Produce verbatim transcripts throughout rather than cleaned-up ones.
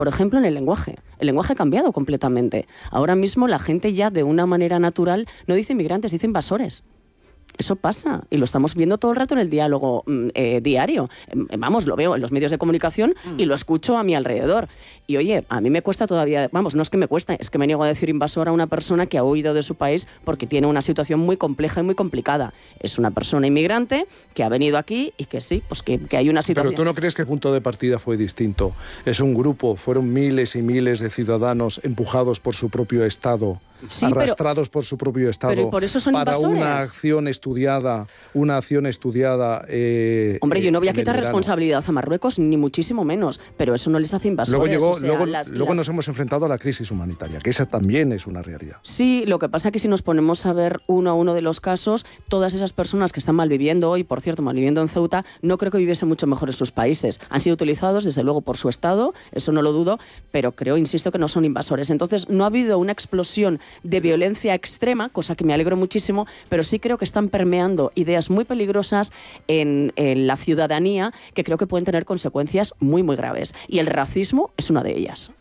Por ejemplo, en el lenguaje. El lenguaje ha cambiado completamente. Ahora mismo la gente ya de una manera natural no dice inmigrantes, dice invasores. Eso pasa y lo estamos viendo todo el rato en el diálogo eh, diario. Eh, vamos, lo veo en los medios de comunicación y lo escucho a mi alrededor. Y oye, a mí me cuesta todavía, vamos, no es que me cuesta, es que me niego a decir invasor a una persona que ha huido de su país porque tiene una situación muy compleja y muy complicada. Es una persona inmigrante que ha venido aquí y que sí, pues que, que hay una situación... Pero tú no crees que el punto de partida fue distinto. Es un grupo, fueron miles y miles de ciudadanos empujados por su propio Estado. Sí, arrastrados pero, por su propio Estado pero por eso son para invasores. una acción estudiada, una acción estudiada. Eh, Hombre, yo no voy a eh, quitar responsabilidad a Marruecos, ni muchísimo menos, pero eso no les hace invasores. Luego, llegó, o sea, luego, las, luego las... nos hemos enfrentado a la crisis humanitaria, que esa también es una realidad. Sí, lo que pasa es que si nos ponemos a ver uno a uno de los casos, todas esas personas que están malviviendo hoy, por cierto, malviviendo en Ceuta, no creo que viviesen mucho mejor en sus países. Han sido utilizados, desde luego, por su Estado, eso no lo dudo, pero creo, insisto, que no son invasores. Entonces, no ha habido una explosión de violencia extrema, cosa que me alegro muchísimo, pero sí creo que están permeando ideas muy peligrosas en, en la ciudadanía que creo que pueden tener consecuencias muy, muy graves. Y el racismo es una de ellas.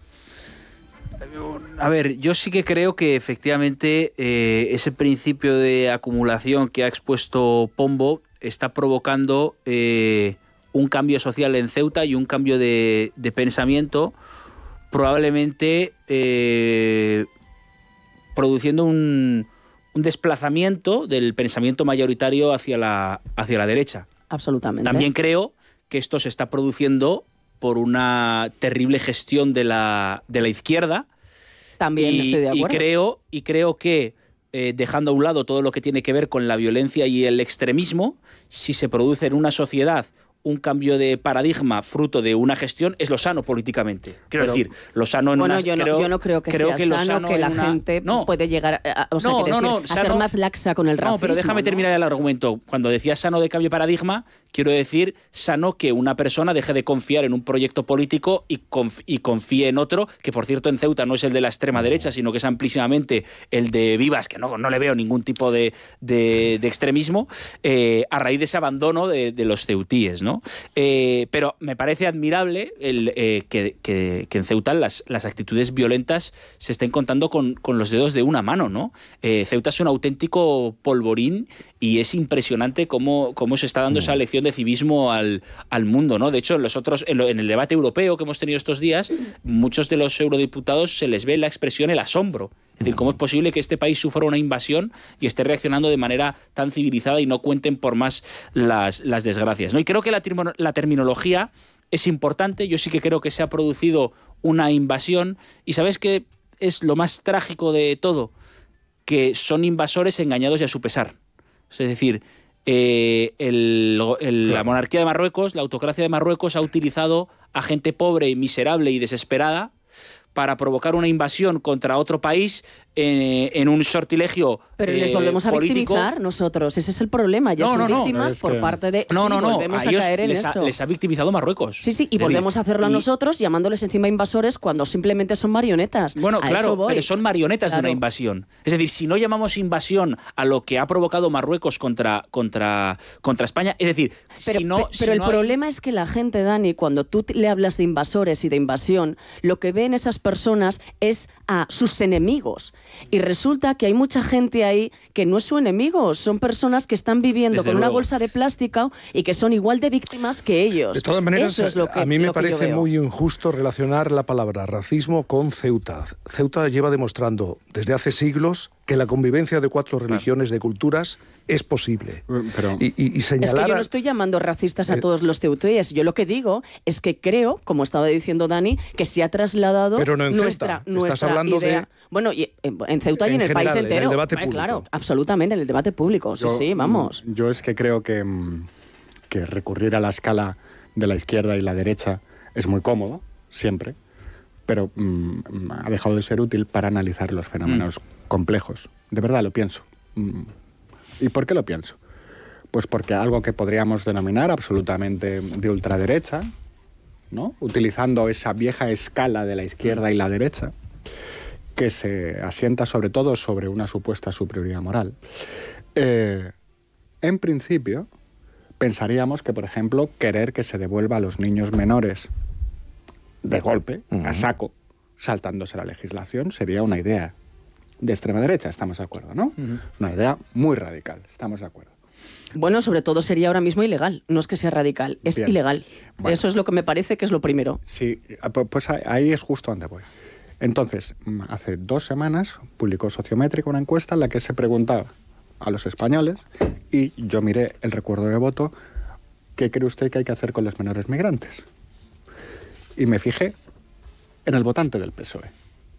A ver, yo sí que creo que efectivamente eh, ese principio de acumulación que ha expuesto Pombo está provocando eh, un cambio social en Ceuta y un cambio de, de pensamiento, probablemente... Eh, produciendo un, un desplazamiento del pensamiento mayoritario hacia la, hacia la derecha. Absolutamente. También creo que esto se está produciendo por una terrible gestión de la, de la izquierda. También y, estoy de acuerdo. Y creo, y creo que, eh, dejando a un lado todo lo que tiene que ver con la violencia y el extremismo, si se produce en una sociedad un cambio de paradigma fruto de una gestión, es lo sano políticamente. Quiero Pero, decir, lo sano en bueno, una... yo no, creo, yo no creo que creo sea que sano, sano que la una, gente no, puede llegar a, o sea, no, decir, no, no, a sano, ser más laxa con el racismo. No, pero déjame ¿no? terminar el argumento. Cuando decía sano de cambio de paradigma, quiero decir sano que una persona deje de confiar en un proyecto político y, conf, y confíe en otro, que por cierto en Ceuta no es el de la extrema derecha, sino que es amplísimamente el de Vivas, que no, no le veo ningún tipo de, de, de extremismo, eh, a raíz de ese abandono de, de los ceutíes, ¿no? Eh, pero me parece parece admirable el, eh, que, que, que en Ceuta las, las actitudes violentas se estén contando con, con los dedos de una mano, ¿no? Eh, Ceuta es un auténtico polvorín y es impresionante cómo, cómo se está dando esa lección de civismo al, al mundo, ¿no? De hecho, en los otros, en, lo, en el debate europeo que hemos tenido estos días, muchos de los eurodiputados se les ve la expresión el asombro. Es decir, ¿cómo es posible que este país sufra una invasión y esté reaccionando de manera tan civilizada y no cuenten por más las, las desgracias, ¿no? Y creo que la, la terminología es importante. Yo sí que creo que se ha producido una invasión. ¿Y sabes qué es lo más trágico de todo? Que son invasores engañados y a su pesar. Es decir, eh, el, el, claro. la monarquía de Marruecos, la autocracia de Marruecos ha utilizado a gente pobre, miserable y desesperada para provocar una invasión contra otro país eh, en un sortilegio Pero eh, les volvemos a político. victimizar nosotros, ese es el problema, ya no, son no, no. víctimas es por que... parte de... No, sí, no, no, volvemos a, a ellos caer en les eso. Ha, les ha victimizado Marruecos. Sí, sí, y es volvemos decir, a hacerlo a nosotros y... llamándoles encima invasores cuando simplemente son marionetas. Bueno, a claro, eso voy. pero son marionetas claro. de una invasión. Es decir, si no llamamos invasión a lo que ha provocado Marruecos contra, contra, contra España, es decir, pero, si no... Pero, si pero no el hay... problema es que la gente, Dani, cuando tú le hablas de invasores y de invasión, lo que ven esas personas es a sus enemigos. Y resulta que hay mucha gente ahí que no es su enemigo, son personas que están viviendo Desde con luego. una bolsa de plástico y que son igual de víctimas que ellos. De todas maneras, Eso es lo que, a mí me lo que parece muy injusto relacionar la palabra racismo con Ceuta. Ceuta lleva demostrando desde hace siglos que la convivencia de cuatro religiones, de culturas, es posible. Pero... Y, y, y señalar... Es que yo no estoy llamando racistas a eh... todos los ceutíes. Yo lo que digo es que creo, como estaba diciendo Dani, que se ha trasladado Pero no en nuestra, Ceuta. nuestra Estás hablando idea... de... Bueno, y en, en Ceuta y en, en el general, país entero. En el debate eh, público. Claro, absolutamente, en el debate público. Sí, yo, sí, vamos. Yo es que creo que, que recurrir a la escala de la izquierda y la derecha es muy cómodo, siempre, pero mmm, ha dejado de ser útil para analizar los fenómenos mm. complejos. De verdad lo pienso. ¿Y por qué lo pienso? Pues porque algo que podríamos denominar absolutamente de ultraderecha, ¿no? Utilizando esa vieja escala de la izquierda y la derecha, que se asienta sobre todo sobre una supuesta superioridad moral, eh, en principio pensaríamos que, por ejemplo, querer que se devuelva a los niños menores de golpe, uh-huh. a saco, saltándose la legislación, sería una idea de extrema derecha, estamos de acuerdo, ¿no? Uh-huh. Es una idea muy radical, estamos de acuerdo. Bueno, sobre todo sería ahora mismo ilegal, no es que sea radical, es Bien. ilegal. Bueno. Eso es lo que me parece que es lo primero. Sí, pues ahí es justo donde voy. Entonces, hace dos semanas publicó Sociométrica una encuesta en la que se preguntaba a los españoles, y yo miré el recuerdo de voto, ¿qué cree usted que hay que hacer con los menores migrantes? Y me fijé en el votante del P S O E.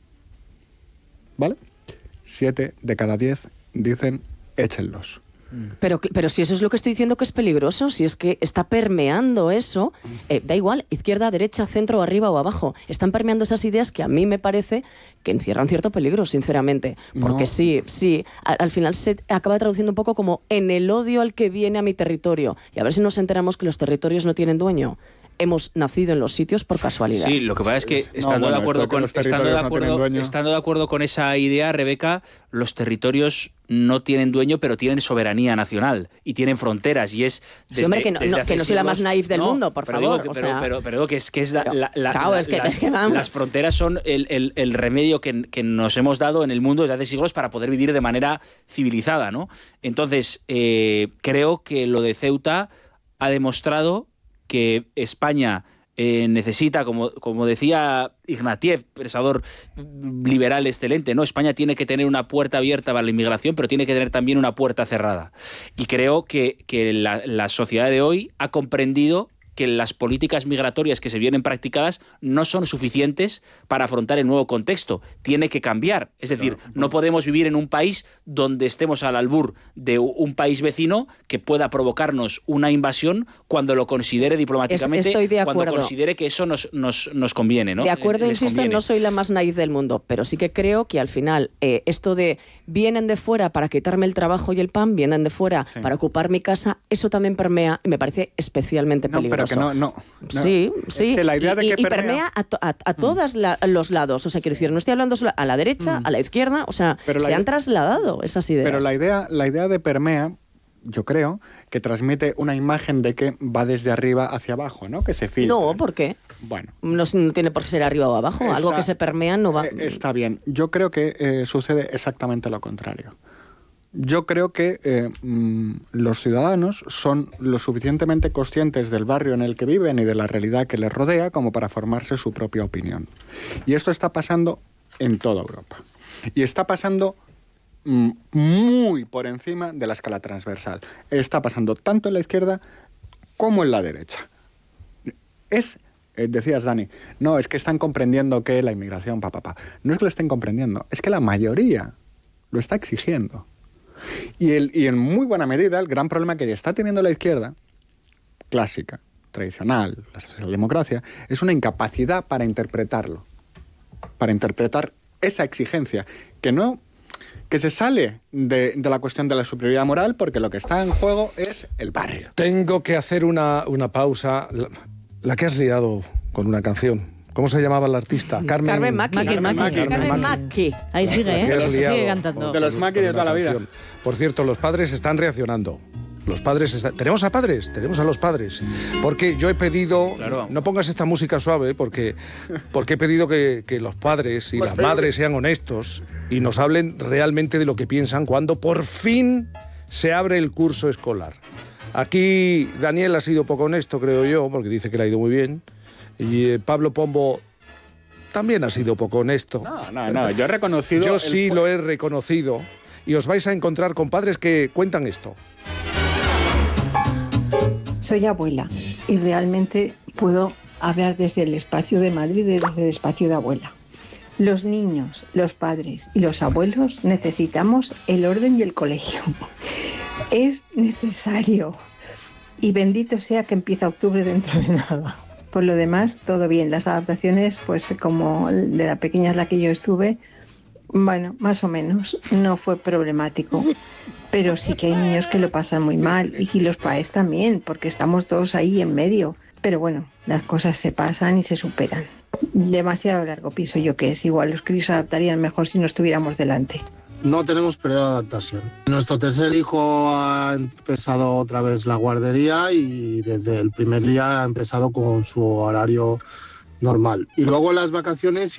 ¿Vale? Siete de cada diez dicen échenlos. Pero, pero si eso es lo que estoy diciendo que es peligroso, si es que está permeando eso, eh, da igual, izquierda, derecha, centro, arriba o abajo, están permeando esas ideas que a mí me parece que encierran cierto peligro, sinceramente, porque no. sí, sí, al, al final se acaba traduciendo un poco como en el odio al que viene a mi territorio, y a ver si nos enteramos que los territorios no tienen dueño. Hemos nacido en los sitios por casualidad. Sí, lo que pasa es que estando, no, bueno, de, acuerdo con, estando, de, acuerdo, no estando de acuerdo con esa idea, Rebeca, los territorios no tienen dueño, pero tienen soberanía nacional y tienen fronteras. Y es desde, sí, hombre, que no, no, que no soy la más naif del no, mundo, por pero favor. Digo que, o sea, pero, pero, pero que es que es la, la, la, claro, la, es que, las, es que las fronteras son el, el, el remedio que, que nos hemos dado en el mundo desde hace siglos para poder vivir de manera civilizada, ¿no? Entonces, eh, creo que lo de Ceuta ha demostrado que España Eh, necesita, como, como decía Ignatieff, pensador liberal excelente, ¿no? España tiene que tener una puerta abierta para la inmigración, pero tiene que tener también una puerta cerrada. Y creo que, que la, la sociedad de hoy ha comprendido que las políticas migratorias que se vienen practicadas no son suficientes para afrontar el nuevo contexto. Tiene que cambiar. Es decir, claro, no podemos vivir en un país donde estemos al albur de un país vecino que pueda provocarnos una invasión cuando lo considere diplomáticamente, Estoy de cuando acuerdo. considere que eso nos, nos, nos conviene, ¿no? De acuerdo, Les insisto, conviene. No soy la más naif del mundo, pero sí que creo que al final eh, esto de vienen de fuera para quitarme el trabajo y el pan, vienen de fuera sí. para ocupar mi casa, eso también permea y me parece especialmente no, peligroso. Pero que no, no, no. Sí, sí. Es que la idea de y, que y permea, permea a, to, a, a todos la, los lados. O sea, quiero decir, no estoy hablando solo a la derecha, mm. a la izquierda, o sea, pero se la, han trasladado esas ideas. Pero la idea, la idea de permea, yo creo, que transmite una imagen de que va desde arriba hacia abajo, ¿no? Que se filtra. No, ¿por qué? Bueno. No, no tiene por qué ser arriba o abajo. Está, algo que se permea no va... Está bien. Yo creo que eh, sucede exactamente lo contrario. Yo creo que eh, mmm, los ciudadanos son lo suficientemente conscientes del barrio en el que viven y de la realidad que les rodea como para formarse su propia opinión. Y esto está pasando en toda Europa. Y está pasando mmm, muy por encima de la escala transversal. Está pasando tanto en la izquierda como en la derecha. Es... Eh, decías, Dani, no, es que están comprendiendo que la inmigración, pa, pa, pa. No es que lo estén comprendiendo, es que la mayoría lo está exigiendo. Y, el, y en muy buena medida el gran problema que está teniendo la izquierda, clásica, tradicional, la socialdemocracia, es una incapacidad para interpretarlo, para interpretar esa exigencia, que no... que se sale de, de la cuestión de la superioridad moral, porque lo que está en juego es el barrio. Tengo que hacer una, una pausa. La, la que has liado con una canción. ¿Cómo se llamaba la artista? Carmen, Carmen Maki. Carmen Maki. Carmen Maki. Ahí sigue, ¿eh? Sigue cantando. De los Maki de toda la vida. Por cierto, los padres están reaccionando. Los padres están... Tenemos a padres, tenemos a los padres. Porque yo he pedido... Claro. No pongas esta música suave, porque, porque he pedido que, que los padres y pues las pero... madres sean honestos y nos hablen realmente de lo que piensan cuando por fin se abre el curso escolar. Aquí Daniel ha sido poco honesto, creo yo, porque dice que le ha ido muy bien. Y eh, Pablo Pombo también ha sido poco honesto. No, no, no, yo he reconocido... Yo sí el... lo he reconocido. Y os vais a encontrar con padres que cuentan esto. Soy abuela y realmente puedo hablar desde el espacio de Madrid, desde el espacio de abuela. Los niños, los padres y los abuelos necesitamos el orden y el colegio. Es necesario. Y bendito sea que empieza octubre dentro de nada. Por lo demás, todo bien. Las adaptaciones, pues como de la pequeña en la que yo estuve, bueno, más o menos, no fue problemático. Pero sí que hay niños que lo pasan muy mal y los padres también, porque estamos todos ahí en medio. Pero bueno, las cosas se pasan y se superan. Demasiado largo pienso yo que es. Igual los críos se adaptarían mejor si no estuviéramos delante. No tenemos periodo de adaptación. Nuestro tercer hijo ha empezado otra vez la guardería y desde el primer día ha empezado con su horario normal. Y luego las vacaciones